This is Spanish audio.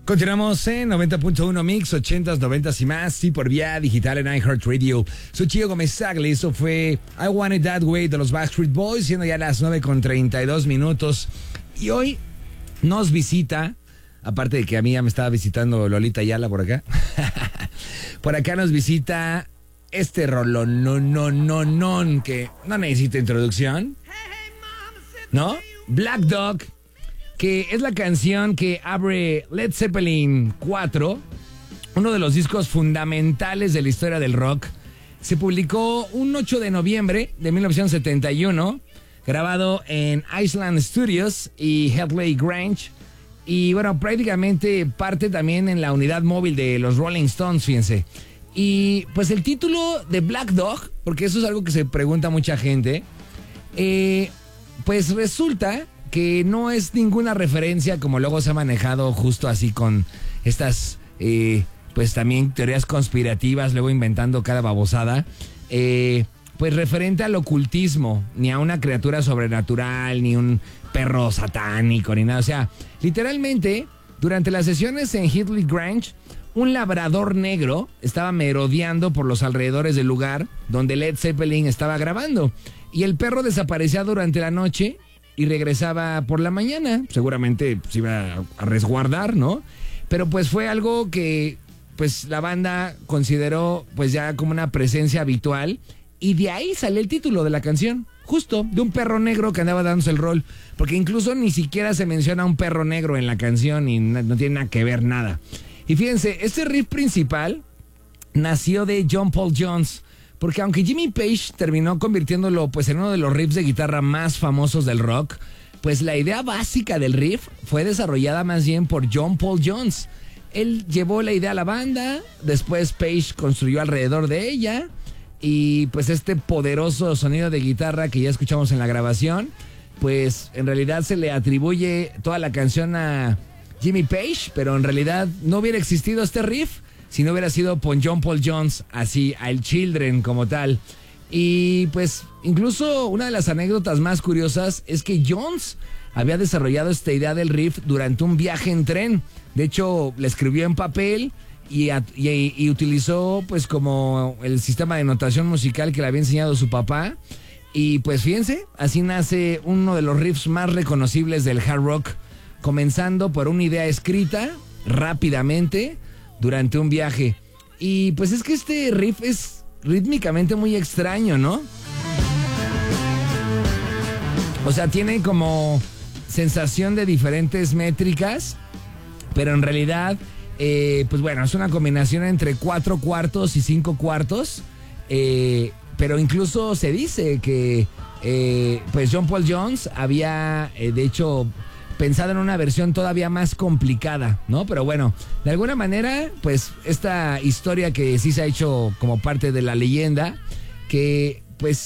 Continuamos en 90.1 Mix, 80s, 90s y más, sí, por vía digital en iHeartRadio. Soy Chío Gómez Sagli, eso fue I Want It That Way de los Backstreet Boys, siendo ya las 9:32. Y hoy nos visita, aparte de que a mí ya me estaba visitando Lolita Ayala por acá, por acá nos visita este rolón, no, que no necesita introducción, ¿no? Black Dog, que es la canción que abre Led Zeppelin 4, uno de los discos fundamentales de la historia del rock. Se publicó un 8 de noviembre de 1971, grabado en Island Studios y Headley Grange, y bueno, prácticamente parte también en la unidad móvil de los Rolling Stones, fíjense. Y pues el título de Black Dog, porque eso es algo que se pregunta mucha gente, pues resulta que no es ninguna referencia como luego se ha manejado justo así con estas, pues también teorías conspirativas, luego inventando cada babosada, pues referente al ocultismo, ni a una criatura sobrenatural, ni un perro satánico, ni nada. O sea, literalmente, durante las sesiones en Headley Grange, un labrador negro estaba merodeando por los alrededores del lugar donde Led Zeppelin estaba grabando. Y el perro desaparecía durante la noche y regresaba por la mañana. Seguramente se iba a resguardar, ¿no? Pero pues fue algo que pues la banda consideró pues ya como una presencia habitual. Y de ahí sale el título de la canción. Justo, de un perro negro que andaba dándose el rol. Porque incluso ni siquiera se menciona un perro negro en la canción y no tiene nada que ver nada. Y fíjense, este riff principal nació de John Paul Jones, porque aunque Jimmy Page terminó convirtiéndolo pues en uno de los riffs de guitarra más famosos del rock, pues la idea básica del riff fue desarrollada más bien por John Paul Jones. Él llevó la idea a la banda, después Page construyó alrededor de ella, y pues este poderoso sonido de guitarra que ya escuchamos en la grabación, pues en realidad se le atribuye toda la canción a Jimmy Page, pero en realidad no hubiera existido este riff si no hubiera sido por John Paul Jones, así, al Children como tal. Y pues incluso una de las anécdotas más curiosas es que Jones había desarrollado esta idea del riff durante un viaje en tren. De hecho, la escribió en papel y utilizó pues como el sistema de notación musical que le había enseñado su papá. Y pues fíjense, así nace uno de los riffs más reconocibles del hard rock, comenzando por una idea escrita rápidamente durante un viaje. Y pues es que este riff es rítmicamente muy extraño, ¿no? O sea, tiene como sensación de diferentes métricas, pero en realidad, pues bueno, es una combinación entre 4 cuartos y 5 cuartos, pero incluso se dice que pues John Paul Jones había, de hecho, pensado en una versión todavía más complicada, ¿no? Pero bueno, de alguna manera, pues esta historia que sí se ha hecho como parte de la leyenda, que pues